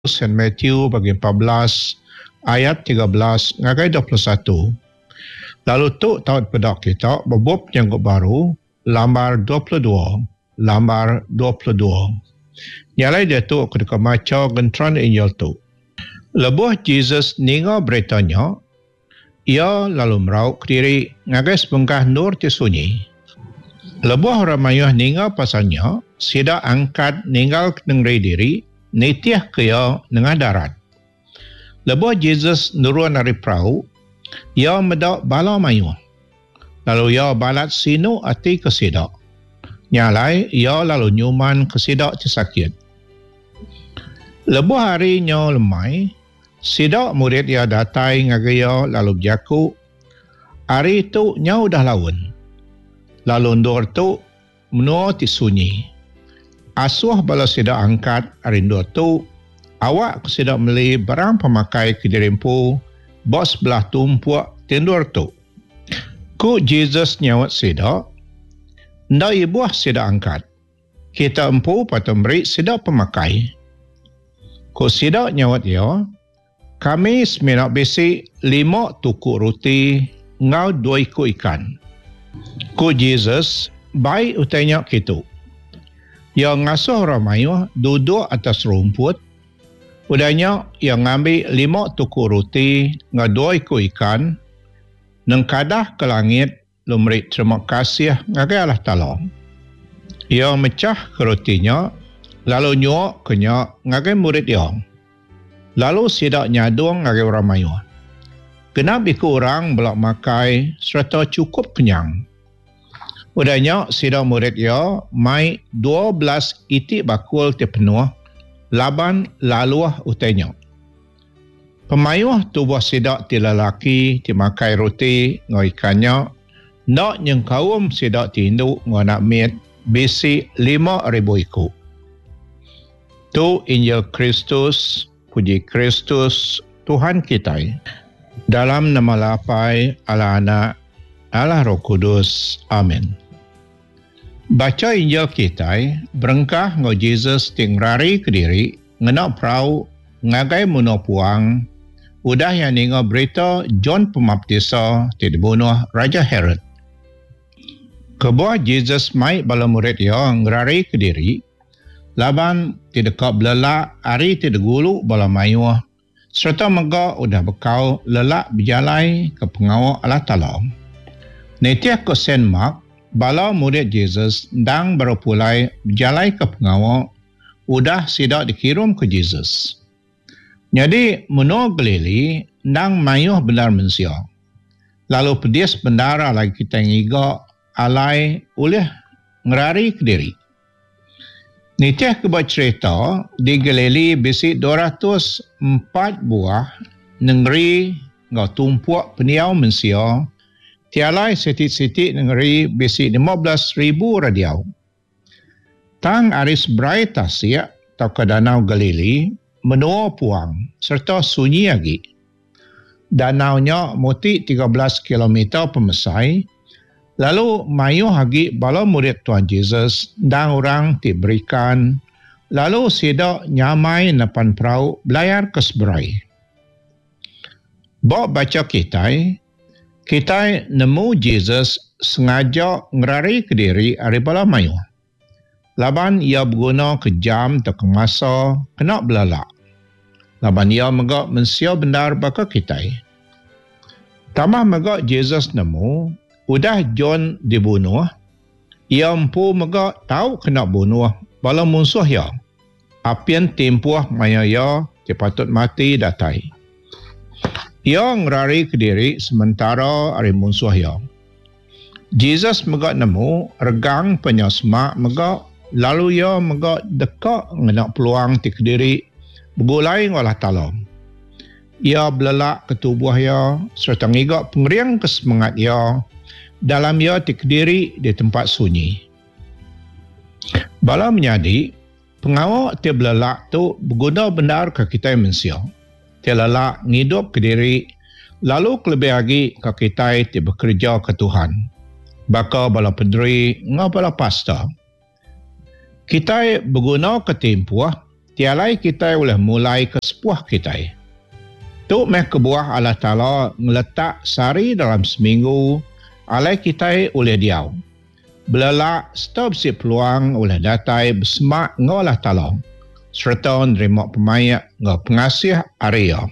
St. Matthew bagi 14 ayat 13 ngagai 21. Lalu tu taut pedak kita bebop yang baru lambar 22. Lambar 22. Nyalai dia tu ketika maca gentran injil tu. Lebuh Jesus ninga beritanya, ia lalu merauk diri ngagai sebengkah nur ti sunyi. Lebuh ramayuh ninga pasalnya, sida angkat ninggal nengri diri, nitiah kaya nengah darat. Lebuh Jesus nurun dari perahu, ia medak bala mayuh. Lalu ia balat sinu ati ke sida. Nyalai, ia lalu nyuman ke sida ti sakit. Lebuh hari nya lemai, sida murid ia datai ngagaya lalu berjaku. Hari itu nya udah lawan. Lalu ndur tu menua ti sunyi. Asuh bala sida angkat hari ndur tu, awak sida beli barang pemakai ke dirimpu, bos belah tumpuak tindur tu. Ku Jesus nyawat sida, ndak ibuah sida angkat. Kita empu patut beri sida pemakai. Ku sida nyawat ya, kami semenak besi 5 tukuk roti, ngau 2 ikut ikan. Ku Jesus, baik utanya gitu. Yang ngasuh ramayuh duduk atas rumput, udahnya yang ngambil 5 tukuk roti, ngau 2 ikut ikan, nengkadah ke langit, lumrik terima kasih ngagai Allah Ta'ala. Ia mecah ke rotinya, lalu nyuak kenyak ngagai murid ia. Lalu sidak nyadung ngagai orang mayuh. Kenapa ikut orang belak makai serta cukup kenyang. Udahnya sidak murid ia mai 12 itik bakul ti penuh, laban laluah utainya. Pemayuh tubuh sidak ti lelaki ti makai roti ngau ikannya, nak nyengkawum sidak ti induk ngau nak mit besi 5,000 ikut. Tu Injil Kristus, puji Kristus, Tuhan kita. Dalam nama Lapai, Allah Anak, Allah Roh Kudus. Amin. Baca Injil kita, berengkah ngau Jesus tingrari ke diri, ngenak perahu, ngagai muno puang, udah yang ninga berita John Pembaptisa ti dibunuh Raja Herod. Kebuah Jesus mai bala murid ia ngerari ke diri, laban ti dekat belelak hari ti degulu bala mayuh, serta mega udah bekau lelak berjalai ke pengawal Allah Ta'ala. Netiah ke Saint Mark, bala murid Jesus dang berpulai berjalai ke pengawal, udah sidak dikirim ke Jesus. Jadi menua Galili dang mayuh benar mensia. Lalu pedis bendara lagi kita ngiga alai oleh ngerari ke diri. Nitiah kebat cerita di Galili bisi 204 buah negeri ngau tumpuak peniau mensia, tialai sitik-sitik negeri bisi 15,000 radiau. Tang aris berai tasik atau ke danau Galili, menua puang serta sunyi lagi. Danaunya muti 13 km pemesai, lalu mayuh hagi bala murid Tuhan Jesus dan orang diberikan, lalu sidak nyamai napan perahu belayar ke seberai. Bawa baca kita nemu Jesus sengaja ngerari ke diri dari bala mayuh. Laban ia berguna ke jam atau ke masa kena belalak. Laban ia megak mensia benar baka kita. Tamah megak Jesus nemu, udah John dibunuh, ia empu megak tahu kena bunuh bala musuh ia. Apian tempuh maya ia patut mati datai. Ia ngerari ke diri sementara hari musuh ia. Jesus megak nemu regang penyasmak megak, lalu ia megak dekat ngenak peluang ti ke diri bergulai Allah Ta'ala. Ia belelak ke tubuh ia serta ngigak pengeriang ke semangat ia dalam ia ti ke diri di tempat sunyi. Bala menyadi, pengawal ti belelak tu berguna benar ke kita mensia. Ti lelak ngidup ke diri, lalu kelebih lagi ke kita ti bekerja ke Tuhan. Baka bala pederi ngau bala pasta. Kita berguna ke tempuh tialai kita boleh mulai ke sepuah kita. Tu meh kebuah Allah Ta'ala ngeletak sari dalam seminggu, alai kita oleh diau. Belelak stop si peluang oleh datai bersemak ngau Allah Ta'ala, serta nerima pemayak ngau pengasih Arya.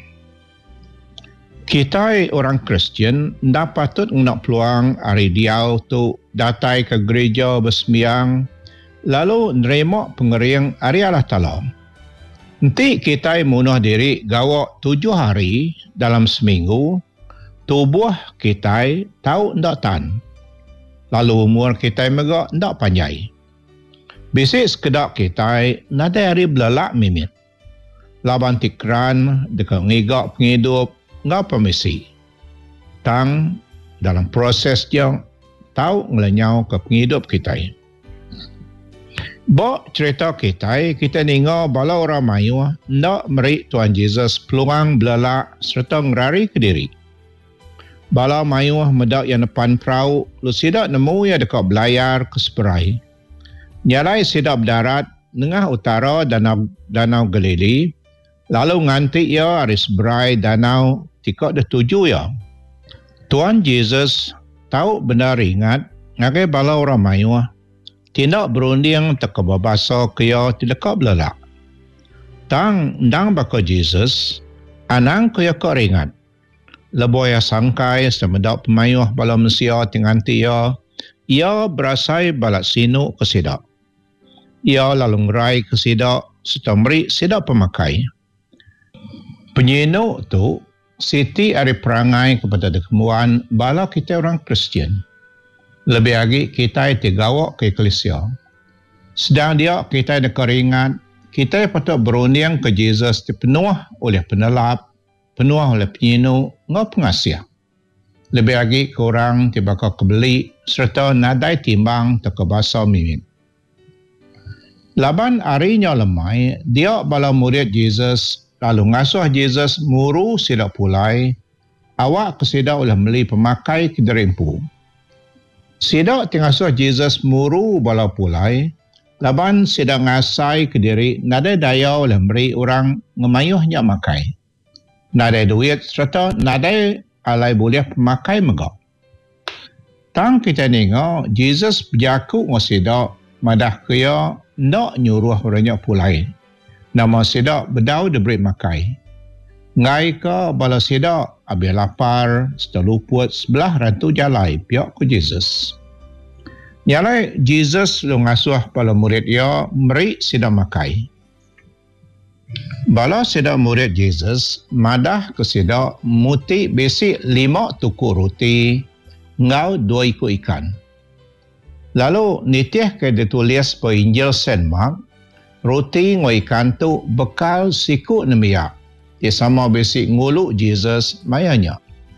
Kita orang Kristian ndak patut nak peluang hari diau tu datai ke gereja bersembahyang, lalu nerima pengering hari Allah Ta'ala. Nanti kita munuh diri gawak 7 hari dalam seminggu, tubuh kita tahu ndak tan. Lalu umur kita megak ndak panjai. Bisik sekedar kita nada hari belalak mimit. Laban tikran dekat ngigak penghidup ngau permisi. Tang dalam proses yang tahu ngelenyau ke penghidup kita. Bok cerita kita ningo bala orang mayu ndak meri Tuhan Yesus peluang belalak serta ngerari ke diri. Bala mayu medak yang depan perahu, lu sidak nemu ya dekat belayar ke seberai. Nyalai sidak berdarat tengah utara danau Galili, lalu nganti ya hari seberai danau tikak dah tuju ya. Tuhan Yesus tahu benar ingat ngagai bala orang mayu tindak berunding tekababasa kaya tidak belalak. Tang ndang baka Jesus, anang kaya kau ringat. Leboya sangkai semedak pemayuh bala Mesia tinganti ia berasai balak sinu ke sidak. Ia lalu ngerai ke sidak serta meri sidak pemakai. Penyinu tu siti ari perangai kepada kemuan bala kita orang Kristian. Lebih lagi kita digawak ke eklesia. Sedang dia kita ada keringat, kita patut berunding ke Jesus dipenuh oleh penelap, penuh oleh penyinu, ngau pengasih. Lebih lagi korang tibaka kebeli serta nadai timbang tekebasa mimit. Laban harinya lemai, dia bala murid Jesus lalu ngasuh Jesus muru sidak pulai, awak kesidak oleh meli pemakai kederimpu. Sidak tingasuh Jesus muru bala pulai, laban sidak ngasai ke diri nada daya oleh beri orang ngemayuhnya makai. Nada duit serta nada alai boleh pemakai megak. Tang kita nengok, Jesus berjaku ngasidak madah kaya nak nyuruh orangnya pulai. Nama sidak bedau diberi makai. Ngai ke bala sidak habis lapar, seteluput sebelah rantu jalai pihak ke Jesus. Nyalai Jesus lu ngasuh bala murid ia meri sidak makai. Bala sidak murid Jesus madah ke sidak muti basic 5 tukuk roti ngau 2 ikut ikan. Lalu nitih ke ditulis pada Injil Saint Mark, roti ngau ikan tu bekal siku nemiak. Dia sama basic nguluk Jesus mayanya.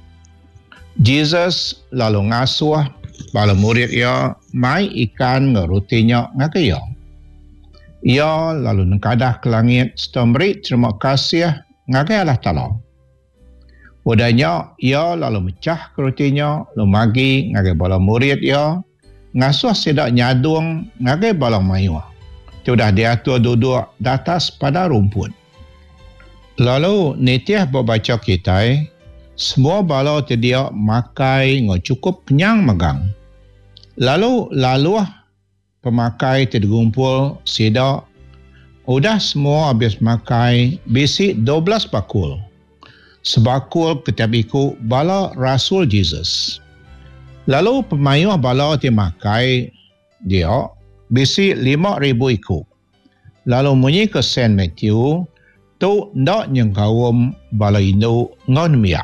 Jesus lalu ngasuh bala murid ia mai ikan ngau rotinya ngakaya. Ia lalu nengkadah ke langit serta beri terima kasih ngagai Allah Ta'ala. Wadahnya ia lalu mecah ke rotinya, lalu magi ngagai bala murid ia, ngasuh sedak nyadung ngagai bala mayu. Sudah diatur duduk di atas pada rumput. Lalu nitih berbaca kita, semua bala dia makai ngau cukup kenyang megang. Lalu pemakai tergumpul sidak, udah semua habis makai bisi 12 bakul. Sebakul ketiap ikut bala Rasul Jesus. Lalu pemayuh bala makai dia bisi 5,000 ikut. Lalu munyi ke Saint Matthew, tu ndak nyengkawum bala Hindu ngon miak.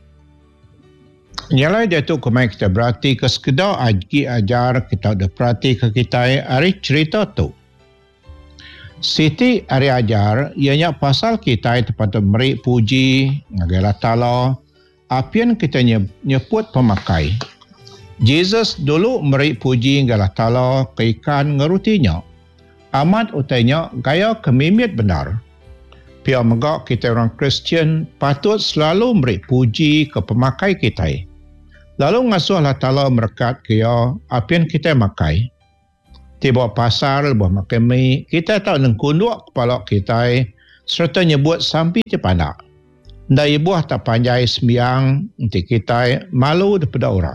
Nyalai dia tu kemai kita berarti ke sekedar ajar kita ada perhati ke kita hari cerita tu. Siti hari ajar ianya pasal kita terpatut meri puji ngagai Allah Ta'ala apian kita nyebut pemakai. Jesus dulu meri puji ngagai Allah Ta'ala ke ikan ngerutinya. Amat utainya gaya kemimit benar. Pihak megak kita orang Kristian patut selalu meri puji ke pemakai kita. Lalu ngasuh Allah Ta'ala merekat kaya apian kita makai. Tiba pasar, lepas makan mi, kita tak neng kunduk kepala kita, serta nyebut sampai terpanak. Dan ibu tak panjai sembiang, nanti kita malu daripada orang.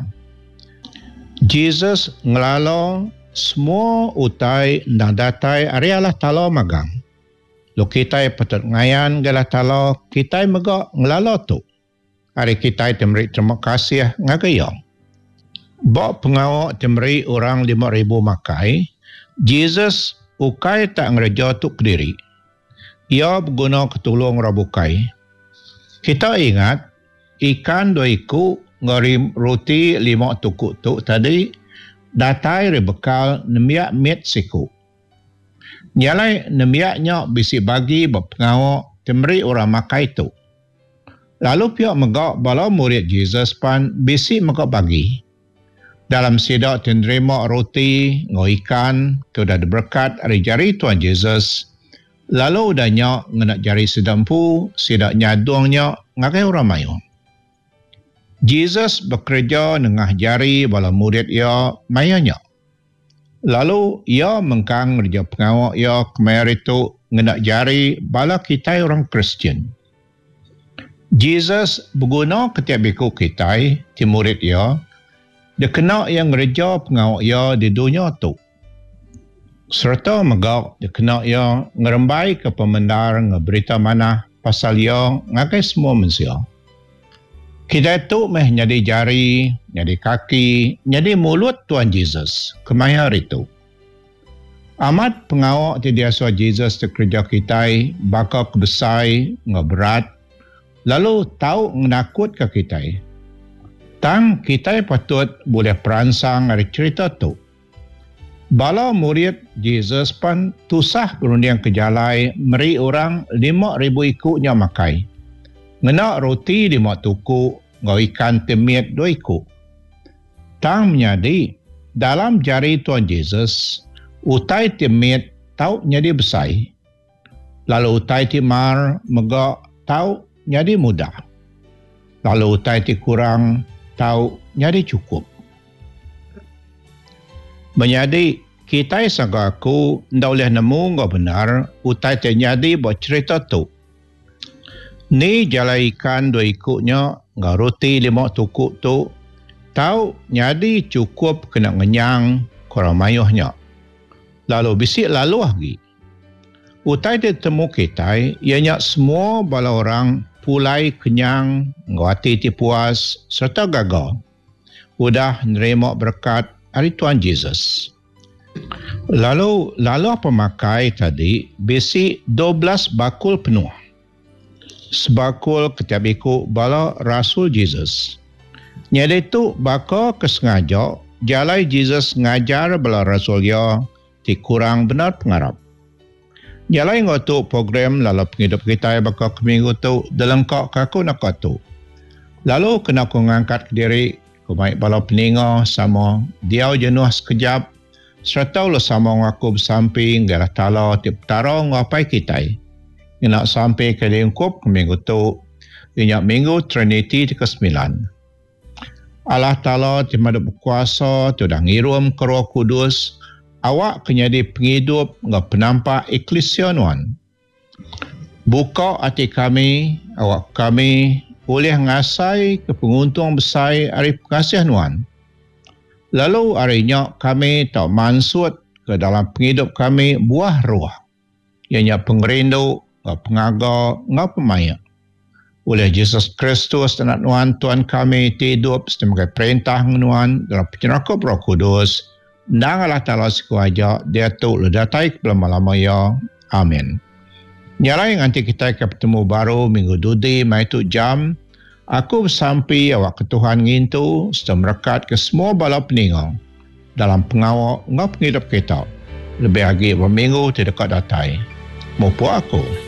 Jesus ngelalo semua utai dan datai arialah talo magang. Lo kita patut ngayan galah talo, kita megak ngelalo tu. Hari kita temeri terima kasih ngagayong. Bak pengawak temeri orang 5,000 makai, Jesus ukai tak ngereja tu kediri. Ia berguna ketulung rabukai. Kita ingat ikan 2 iku ngari roti 5 tukuk tu tadi datai rebekal 6 met siku. Nyalai 6 bisi bagi berpengawak temeri orang makai tu. Lalu pihak megak bala murid Jesus pan bisi megak bagi. Dalam sidak menerima roti, ikan, tu dah berkat dari jari Tuhan Yesus. Lalu udahnya ngenak jari sedampu, sidak nyadungnya ngakai orang mayu. Jesus bekerja nengah jari bala murid ia mayanya. Lalu ia mengkang kerja pengawak ia kemari tu ngenak jari bala kita orang Kristian. Jesus berguna ketiap biku kita, ti murid ia, dia kena yang kerja pengawak ia di dunia tu. Serta megak dia kena ia ngerembai ke pemendar ngeberita mana pasal ia ngakai semua manusia. Kita tu meh nyadi jari, nyadi kaki, nyadi mulut Tuhan Yesus kemaya itu. Amat pengawak ti diasua Jesus di kerja kita bakal kebesai, ngeberat, lalu tahu menakut ke kita. Tang kita patut boleh peransang dari cerita tu. Bala murid Jesus pan tusah berundiang ke jalai meri orang 5,000 ikutnya makai. Ngenak roti 5 tukuk, ngau ikan temit 2 ikut. Tang menyadi dalam jari Tuhan Yesus, utai temit tau nyadi besar. Lalu utai timar megak tau nyadi mudah. Lalu utai ti kurang tau nyadi cukup. Menyadi kita sangka aku ndak boleh nemu ngau benar utai ti nyadi buat cerita tu. Ni jalai ikan 2 ikutnya ngau roti 5 tukuk tu tau nyadi cukup kena ngenyang korang mayuhnya. Lalu bisik lalu lagi. Utai ti temu kita ianya semua bala orang pulai kenyang, ngawati ti puas, serta gagal. Udah nerima berkat dari Tuhan Yesus. Lalu pemakai tadi bisi 12 bakul penuh. Sebakul ketiap ikut bala Rasul Yesus. Nyada itu bakal kesengaja jalai Yesus ngajar bala Rasul dia ti kurang benar pengarap. Jalai ngotu program lalu penghidup kita bakal keminggu tu delengkak kaku nak tu. Lalu kena aku ngangkat ke diri, ku baik bala peninga sama dia jenuh sekejap, serta lo sama ngaku bersamping galah tala tip tarong ngapai kita. Nak sampai ke lingkup keminggu tu, inyak minggu Trinity ke-9. Allah Ta'ala timada berkuasa tu dah ngirum ke Roh Kudus, awak kenyadi penghidup ngak penampak eklesia nuan. Buka hati kami, awak kami boleh ngasai ke penguntung besar hari pengasihan nuan. Lalu harinya kami tak mansut ke dalam penghidup kami buah roh. Ianya pengerindu, ngak pengaga, ngak pemaya. Oleh Yesus Kristus dan nuan Tuhan kami hidup sebagai perintah nuan dalam penyerakup Roh Kudus. Nang Allah Ta'ala sekuaja, dia tu ledatai ke lama-lama ya. Amin. Nyalai nanti kita akan bertemu baru minggu dudi, maitu jam. Aku bersampai awak ke Tuhan ngintu, serta merekat ke semua bala peninga dalam pengawak ngap penghidup kita. Lebih lagi berminggu tidak datai. Mupu aku.